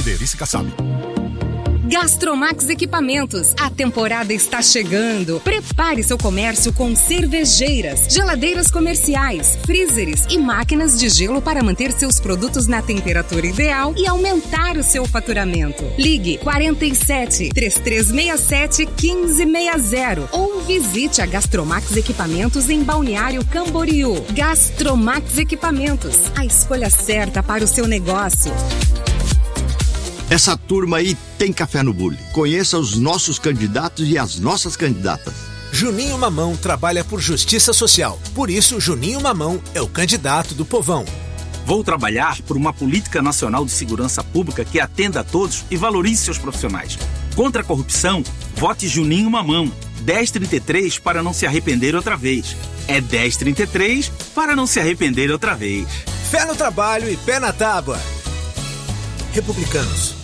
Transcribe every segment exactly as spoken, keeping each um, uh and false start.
Siderice Kassab. Gastromax Equipamentos, a temporada está chegando. Prepare seu comércio com cervejeiras, geladeiras comerciais, freezers e máquinas de gelo para manter seus produtos na temperatura ideal e aumentar o seu faturamento. Ligue quarenta e sete, trinta e três sessenta e sete, quinze sessenta ou visite a Gastromax Equipamentos em Balneário Camboriú. Gastromax Equipamentos, a escolha certa para o seu negócio. Essa turma aí tem café no bule. Conheça os nossos candidatos e as nossas candidatas. Juninho Mamão trabalha por justiça social. Por isso, Juninho Mamão é o candidato do povão. Vou trabalhar por uma política nacional de segurança pública que atenda a todos e valorize seus profissionais. Contra a corrupção, vote Juninho Mamão. dez trinta e três para não se arrepender outra vez. É dez trinta e três para não se arrepender outra vez. Fé no trabalho e pé na tábua. Republicanos.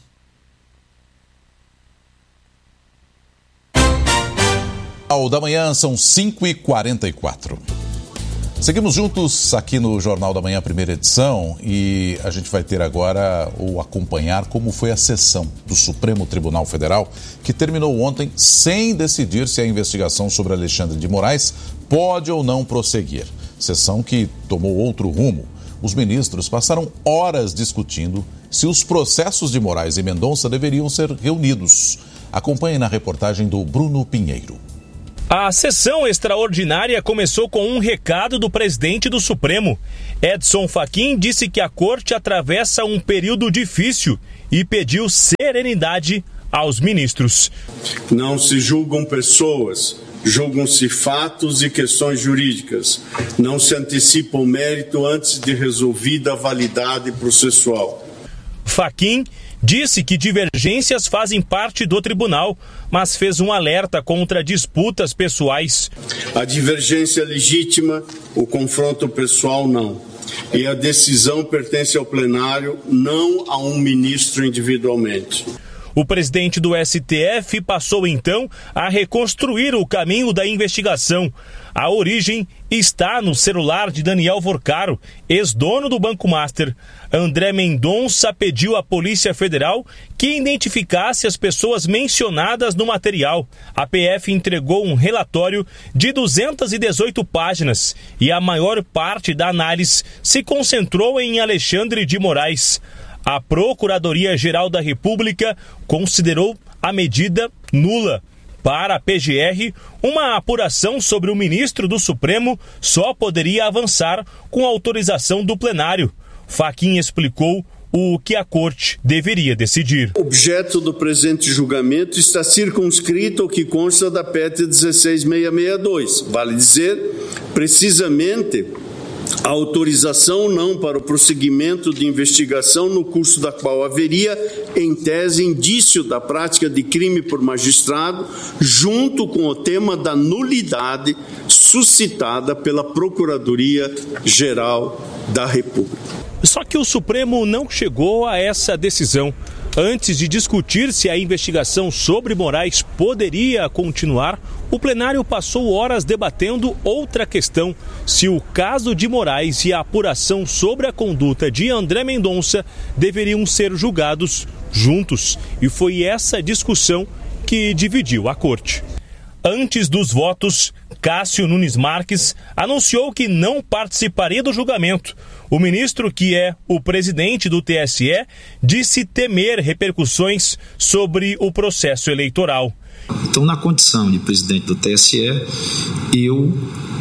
Ao da manhã são cinco e quarenta e quatro. Seguimos juntos aqui no Jornal da Manhã, primeira edição, e a gente vai ter agora o acompanhar como foi a sessão do Supremo Tribunal Federal, que terminou ontem sem decidir se a investigação sobre Alexandre de Moraes pode ou não prosseguir. Sessão que tomou outro rumo. Os ministros passaram horas discutindo se os processos de Moraes e Mendonça deveriam ser reunidos. Acompanhe na reportagem do Bruno Pinheiro. A sessão extraordinária começou com um recado do presidente do Supremo. Edson Fachin disse que a corte atravessa um período difícil e pediu serenidade aos ministros. Não se julgam pessoas, julgam-se fatos e questões jurídicas. Não se antecipa o mérito antes de resolvida a validade processual. Fachin disse que divergências fazem parte do tribunal, mas fez um alerta contra disputas pessoais. A divergência é legítima, o confronto pessoal não. E a decisão pertence ao plenário, não a um ministro individualmente. O presidente do S T F passou então a reconstruir o caminho da investigação. A origem está no celular de Daniel Vorcaro, ex-dono do Banco Master. André Mendonça pediu à Polícia Federal que identificasse as pessoas mencionadas no material. A P F entregou um relatório de duzentas e dezoito páginas e a maior parte da análise se concentrou em Alexandre de Moraes. A Procuradoria-Geral da República considerou a medida nula. Para a P G R, uma apuração sobre o ministro do Supremo só poderia avançar com autorização do plenário. Fachin explicou o que a corte deveria decidir. O objeto do presente julgamento está circunscrito ao que consta da P E T dezesseis mil seiscentos e sessenta e dois. Vale dizer, precisamente, a autorização não para o prosseguimento de investigação no curso da qual haveria, em tese, indício da prática de crime por magistrado, junto com o tema da nulidade suscitada pela Procuradoria-Geral da República. Só que o Supremo não chegou a essa decisão. Antes de discutir se a investigação sobre Moraes poderia continuar, o plenário passou horas debatendo outra questão: se o caso de Moraes e a apuração sobre a conduta de André Mendonça deveriam ser julgados juntos. E foi essa discussão que dividiu a corte. Antes dos votos, Cássio Nunes Marques anunciou que não participaria do julgamento. O ministro, que é o presidente do T S E, disse temer repercussões sobre o processo eleitoral. Então, na condição de presidente do T S E, eu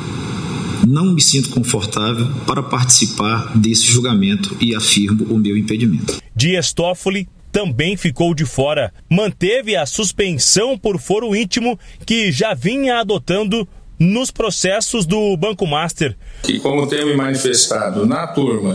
não me sinto confortável para participar desse julgamento e afirmo o meu impedimento. Dias Toffoli também ficou de fora. Manteve a suspensão por foro íntimo que já vinha adotando nos processos do Banco Master. E como tenho me manifestado na turma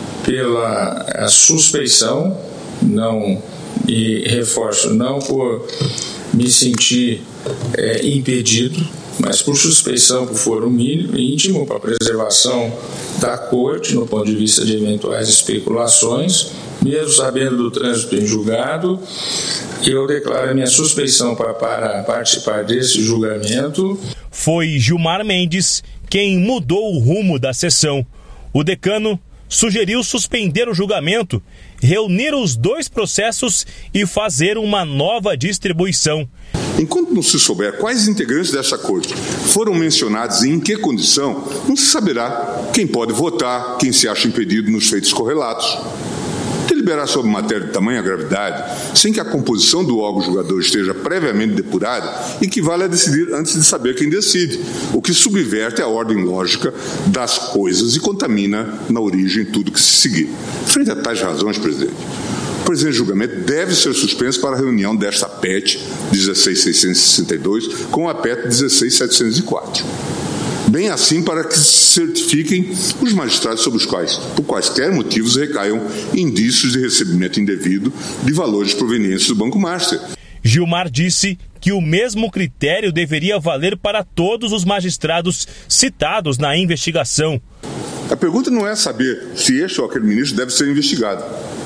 pela suspeição, não, e reforço, não por me sentir é, impedido, mas por suspeição por foro íntimo, para preservação da corte no ponto de vista de eventuais especulações, mesmo sabendo do trânsito em julgado, eu declaro a minha suspeição para, para participar desse julgamento. Foi Gilmar Mendes quem mudou o rumo da sessão. O decano sugeriu suspender o julgamento, reunir os dois processos e fazer uma nova distribuição. Enquanto não se souber quais integrantes dessa corte foram mencionados e em que condição, não se saberá quem pode votar, quem se acha impedido nos feitos correlatos. Deliberar sobre matéria de tamanha gravidade, sem que a composição do órgão julgador esteja previamente depurada, equivale a decidir antes de saber quem decide, o que subverte a ordem lógica das coisas e contamina na origem tudo que se seguir. Frente a tais razões, presidente, o presente julgamento deve ser suspenso para a reunião desta P E T dezesseis mil seiscentos e sessenta e dois com a P E T dezesseis mil setecentos e quatro. Bem assim para que se certifiquem os magistrados sobre os quais, por quaisquer motivos, recaiam indícios de recebimento indevido de valores provenientes do Banco Master. Gilmar disse que o mesmo critério deveria valer para todos os magistrados citados na investigação. A pergunta não é saber se este ou aquele ministro deve ser investigado.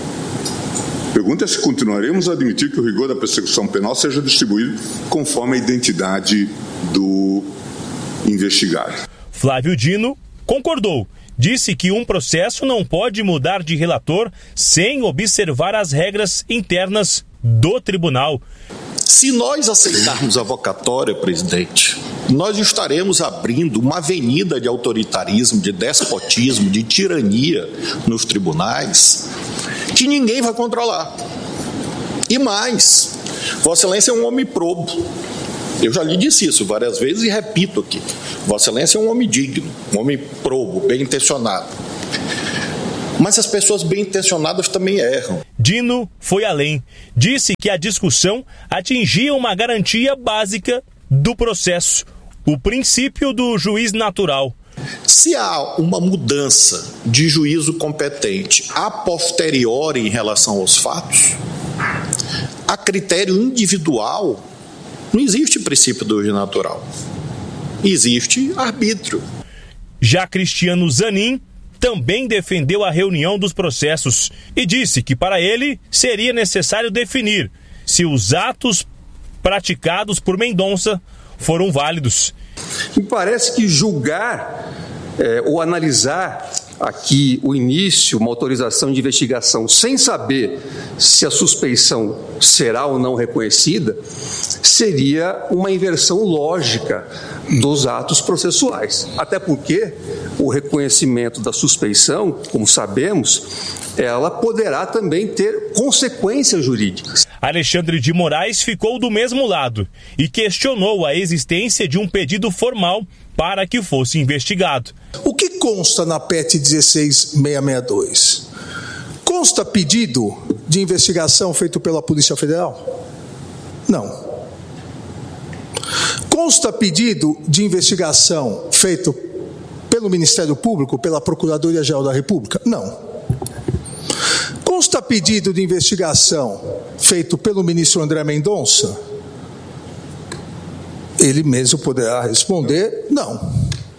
A pergunta é se continuaremos a admitir que o rigor da persecução penal seja distribuído conforme a identidade do investigado. Flávio Dino concordou. Disse que um processo não pode mudar de relator sem observar as regras internas do tribunal. Se nós aceitarmos a vocatória, presidente, nós estaremos abrindo uma avenida de autoritarismo, de despotismo, de tirania nos tribunais que ninguém vai controlar. E mais, Vossa Excelência é um homem probo. Eu já lhe disse isso várias vezes e repito aqui. Vossa Excelência é um homem digno, um homem probo, bem intencionado. Mas as pessoas bem intencionadas também erram. Dino foi além. Disse que a discussão atingia uma garantia básica do processo, o princípio do juiz natural. Se há uma mudança de juízo competente a posteriori em relação aos fatos, a critério individual, não existe princípio do juiz natural. Existe arbítrio. Já Cristiano Zanin também defendeu a reunião dos processos e disse que para ele seria necessário definir se os atos praticados por Mendonça foram válidos. Me parece que julgar é, ou analisar aqui o início, uma autorização de investigação, sem saber se a suspeição será ou não reconhecida, seria uma inversão lógica dos atos processuais. Até porque o reconhecimento da suspeição, como sabemos, ela poderá também ter consequências jurídicas. Alexandre de Moraes ficou do mesmo lado e questionou a existência de um pedido formal para que fosse investigado. O que consta na P E T dezesseis mil seiscentos e sessenta e dois? Consta pedido de investigação feito pela Polícia Federal? Não. Consta pedido de investigação feito pelo Ministério Público, pela Procuradoria-Geral da República? Não. Consta pedido de investigação feito pelo ministro André Mendonça? Ele mesmo poderá responder, não.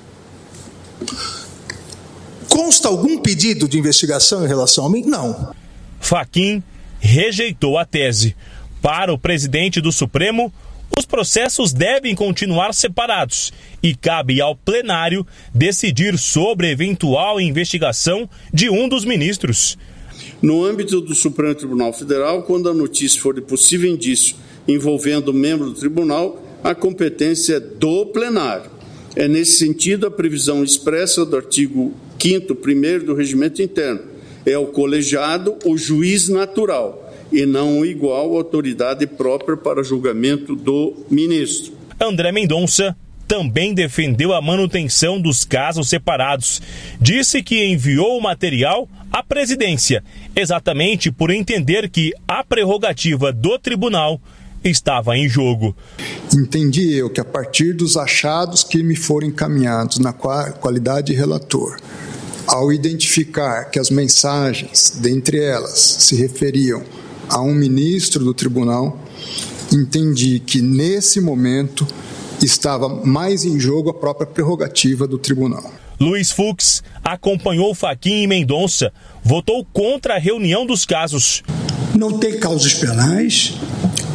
Consta algum pedido de investigação em relação a mim? Não. Fachin rejeitou a tese. Para o presidente do Supremo, os processos devem continuar separados e cabe ao plenário decidir sobre eventual investigação de um dos ministros. No âmbito do Supremo Tribunal Federal, quando a notícia for de possível indício envolvendo membro do tribunal, a competência é do plenário. É nesse sentido a previsão expressa do artigo quinto primeiro do Regimento Interno. É o colegiado o juiz natural e não o igual autoridade própria para julgamento do ministro. André Mendonça também defendeu a manutenção dos casos separados. Disse que enviou o material à presidência, exatamente por entender que a prerrogativa do tribunal estava em jogo. Entendi eu que a partir dos achados que me foram encaminhados na qualidade de relator, ao identificar que as mensagens, dentre elas, se referiam a um ministro do tribunal, entendi que nesse momento estava mais em jogo a própria prerrogativa do tribunal. Luiz Fux acompanhou Fachin e Mendonça, votou contra a reunião dos casos. Não tem causas penais,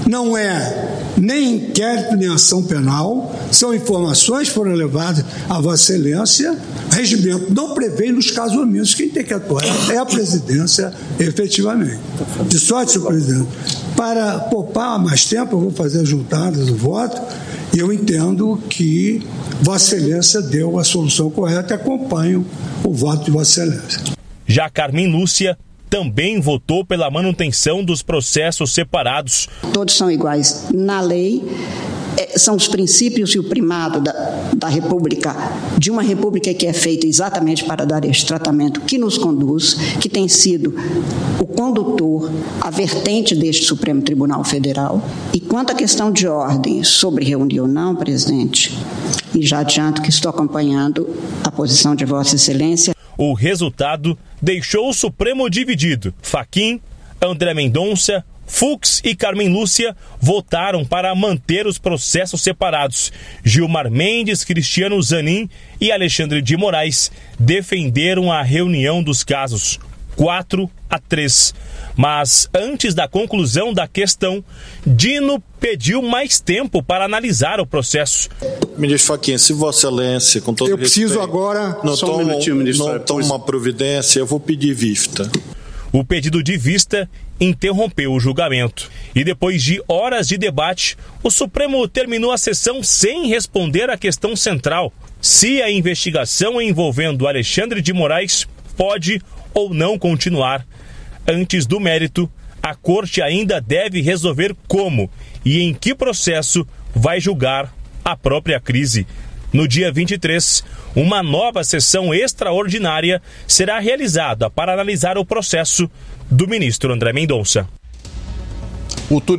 Não é nem inquérito nem ação penal, são informações que foram levadas a Vossa Excelência. O regimento não prevê nos casos omissos quem tem que atuar é a presidência, efetivamente. De sorte, senhor presidente, para poupar mais tempo, eu vou fazer as juntadas do voto e eu entendo que Vossa Excelência deu a solução correta e acompanho o voto de Vossa Excelência. Já Carmen Lúcia também votou pela manutenção dos processos separados. Todos são iguais na lei, são os princípios e o primado da, da República, de uma República que é feita exatamente para dar este tratamento que nos conduz, que tem sido o condutor, a vertente deste Supremo Tribunal Federal. E quanto à questão de ordem sobre reunião ou não, presidente, e já adianto que estou acompanhando a posição de Vossa Excelência. O resultado deixou o Supremo dividido. Fachin, André Mendonça, Fux e Carmen Lúcia votaram para manter os processos separados. Gilmar Mendes, Cristiano Zanin e Alexandre de Moraes defenderam a reunião dos casos. quatro a três. Mas antes da conclusão da questão, Dino pediu mais tempo para analisar o processo. Ministro Fachin, se Vossa Excelência, com todo eu preciso respeito, agora não só um toma, minutinho, ministro, não toma uma providência, eu vou pedir vista. O pedido de vista interrompeu o julgamento. E depois de horas de debate, o Supremo terminou a sessão sem responder à questão central: se a investigação envolvendo Alexandre de Moraes pode ou não continuar. Antes do mérito, a Corte ainda deve resolver como e em que processo vai julgar a própria crise. No dia vinte e três, uma nova sessão extraordinária será realizada para analisar o processo do ministro André Mendonça. O